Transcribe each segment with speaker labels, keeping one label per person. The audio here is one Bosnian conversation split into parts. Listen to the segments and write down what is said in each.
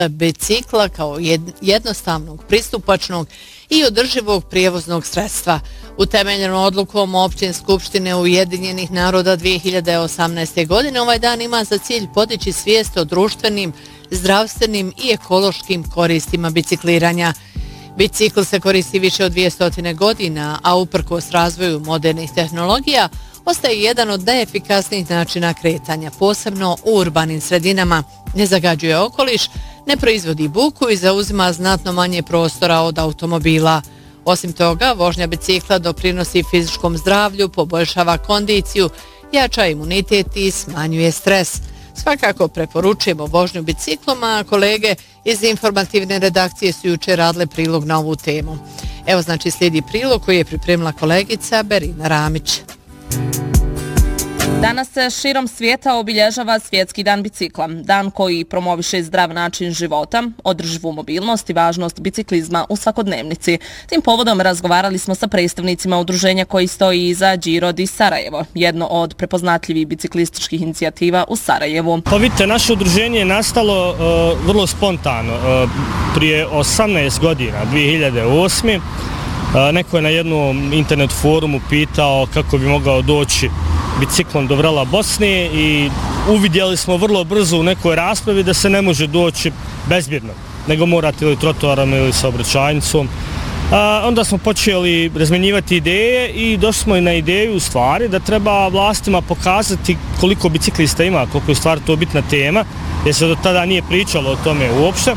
Speaker 1: bicikla kao jednostavnog, pristupačnog i održivog prijevoznog sredstva. Utemeljeno odlukom Općine skupštine Ujedinjenih naroda 2018. godine, ovaj dan ima za cilj podići svijest o društvenim, zdravstvenim i ekološkim koristima bicikliranja. Bicikl se koristi više od 200 godina, a uprkos razvoju modernih tehnologija, ostaje jedan od najefikasnijih načina kretanja, posebno u urbanim sredinama. Ne zagađuje okoliš, ne proizvodi buku i zauzima znatno manje prostora od automobila. Osim toga, vožnja bicikla doprinosi fizičkom zdravlju, poboljšava kondiciju, jača imunitet i smanjuje stres. Svakako preporučujemo vožnju biciklom, a kolege iz informativne redakcije su jučer radile prilog na ovu temu. Evo znači slijedi prilog koji je pripremila kolegica Berina Ramić.
Speaker 2: Danas se širom svijeta obilježava Svjetski dan bicikla, dan koji promoviše zdrav način života, održivu mobilnost i važnost biciklizma u svakodnevnici. Tim povodom razgovarali smo sa predstavnicima udruženja koji stoji iza Giro di Sarajevo, jedno od prepoznatljivih biciklističkih inicijativa u Sarajevu.
Speaker 3: Pa vidite, naše udruženje je nastalo vrlo spontano, prije 18 godina, 2008. Neko je na jednom internet forumu pitao kako bi mogao doći biciklom do vrela Bosne i uvidjeli smo vrlo brzo u nekoj raspravi da se ne može doći bezbjedno, nego morate ili trotoarom ili saobraćajnicom. Onda smo počeli razmjenjivati ideje i došli smo i na ideju u stvari da treba vlastima pokazati koliko biciklista ima, koliko je stvari to bitna tema, jer se do tada nije pričalo o tome uopšte.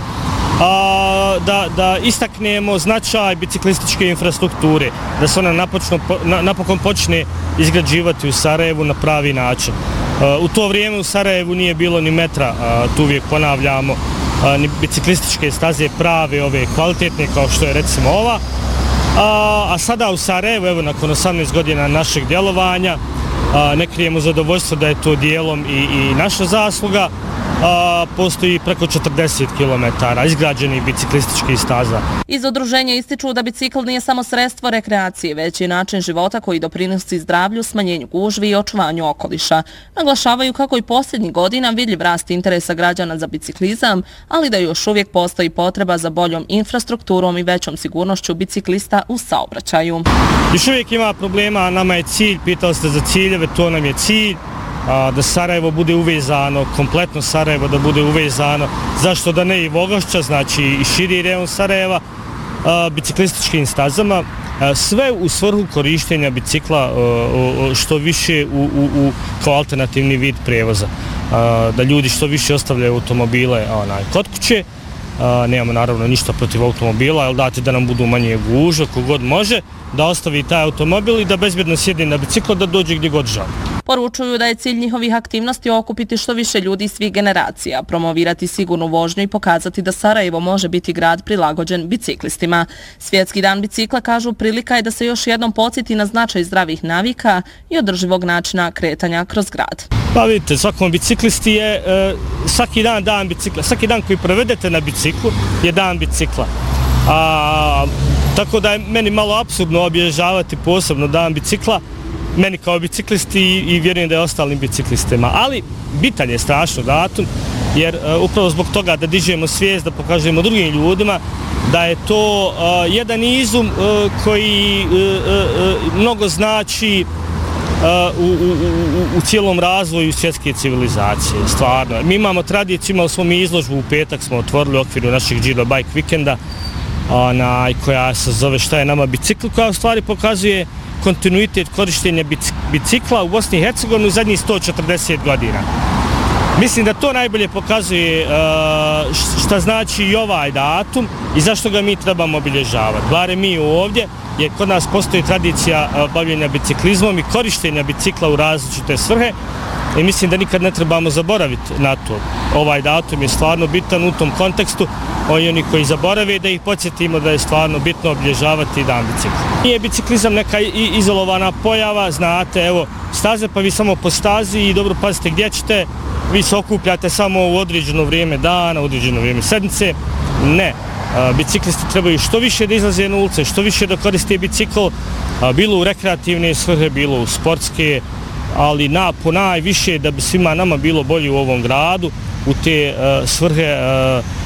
Speaker 3: Da istaknemo značaj biciklističke infrastrukture, da se ona napokon počne izgrađivati u Sarajevu na pravi način. U to vrijeme u Sarajevu nije bilo ni metra, tu uvijek ponavljamo, ni biciklističke staze prave, ove kvalitetne kao što je recimo ova. A sada u Sarajevu, evo nakon 18 godina našeg djelovanja, ne krijemo zadovoljstvo da je to dijelom i naša zasluga, postoji preko 40 km izgrađenih biciklističkih staza.
Speaker 2: Iz udruženja ističu da bicikl nije samo sredstvo rekreacije, već i način života koji doprinosi zdravlju, smanjenju gužvi i očuvanju okoliša. Naglašavaju kako i posljednjih godina vidljiv rast interesa građana za biciklizam, ali da još uvijek postoji potreba za boljom infrastrukturom i većom sigurnošću biciklista u saobraćaju.
Speaker 3: Još uvijek ima problema, nama je cilj, pitali ste za ciljeve, to nam je cilj, da Sarajevo bude uvezano, kompletno Sarajevo da bude uvezano, zašto da ne i Vogošća, znači i širi rejon Sarajeva, biciklističkim stazama, sve u svrhu korištenja bicikla što više kao alternativni vid prijevoza, da ljudi što više ostavljaju automobile kod kuće. Nemamo naravno ništa protiv automobila, ali dati da nam budu manje gužve, kogod može, da ostavi taj automobil i da bezbjedno sjedi na biciklo, da dođe gdje god želi.
Speaker 2: Poručuju da je cilj njihovih aktivnosti okupiti što više ljudi svih generacija, promovirati sigurnu vožnju i pokazati da Sarajevo može biti grad prilagođen biciklistima. Svjetski dan bicikla, kažu, prilika je da se još jednom podsjeti na značaj zdravih navika i održivog načina kretanja kroz grad.
Speaker 3: Pa vidite, svakom biciklisti je svaki dan bicikla. Svaki dan koji provedete na biciklu je dan bicikla. Tako da je meni malo apsurdno obilježavati posebno dan bicikla, meni kao biciklisti i vjerujem da je ostalim biciklistima. Ali bitan je strašno datum, jer upravo zbog toga da dižemo svijest, da pokažemo drugim ljudima da je to jedan izum koji mnogo znači u cijelom razvoju svjetske civilizacije, stvarno. Mi imamo tradiciju, imali smo mi izložbu, u petak smo otvorili u okviru našeg Giro Bike Vikenda, koja se zove Šta je nama bicikl, koja u stvari pokazuje kontinuitet korištenja bicikla u Bosni i Hercegovini u zadnjih 140 godina. Mislim da to najbolje pokazuje šta znači i ovaj datum i zašto ga mi trebamo obilježavati. Bare mi ovdje, jer kod nas postoji tradicija bavljenja biciklizmom i korištenja bicikla u različite svrhe i mislim da nikad ne trebamo zaboraviti na to. Ovaj datum je stvarno bitan u tom kontekstu, oni koji zaborave da ih podsjetimo da je stvarno bitno obilježavati dan bicikla. Nije biciklizam neka izolovana pojava, znate, evo, staze pa vi samo po stazi i dobro pazite gdje ćete, vi se okupljate samo u određeno vrijeme dana, u određeno vrijeme sedmice. Ne, biciklisti trebaju što više da izlaze na ulice, što više da koriste bicikl, bilo u rekreativne svrhe, bilo u sportske, ali najviše da bi svima nama bilo bolje u ovom gradu, u te svrhe